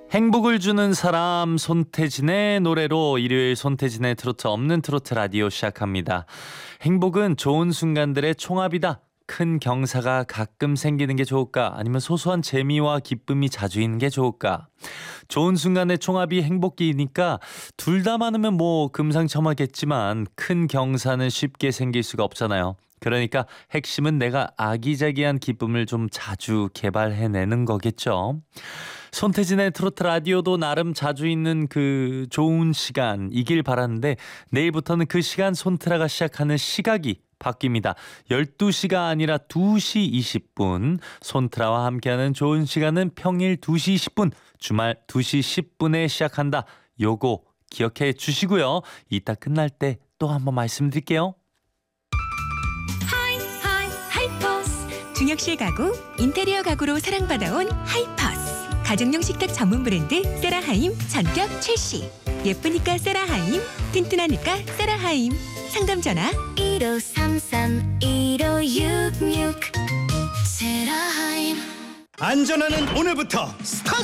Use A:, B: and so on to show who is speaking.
A: 행복을 주는 사람 손태진의 노래로 일요일 손태진의 트로트 없는 트로트 라디오 시작합니다. 행복은 좋은 순간들의 총합이다. 큰 경사가 가끔 생기는 게 좋을까? 아니면 소소한 재미와 기쁨이 자주 있는 게 좋을까? 좋은 순간의 총합이 행복이니까 둘 다 많으면 뭐 금상첨화겠지만 큰 경사는 쉽게 생길 수가 없잖아요. 그러니까 핵심은 내가 아기자기한 기쁨을 좀 자주 개발해내는 거겠죠. 손태진의 트로트 라디오도 나름 자주 있는 그 좋은 시간이길 바라는데 내일부터는 그 시간 손트라가 시작하는 시각이 바뀝니다. 12시가 아니라 2시 20분. 손트라와 함께하는 좋은 시간은 평일 2시 20분, 주말 2시 10분에 시작한다. 요거 기억해 주시고요. 이따 끝날 때 또 한번 말씀드릴게요.
B: 하이퍼스 중역실 가구, 인테리어 가구로 사랑받아온 하이퍼스. 가정용 식탁 전문 브랜드 세라하임 전격 출시. 예쁘니까 세라하임, 튼튼하니까 세라하임. 상담 전화
C: 1533-1566 세라하임.
D: 안전하는 오늘부터 스타트!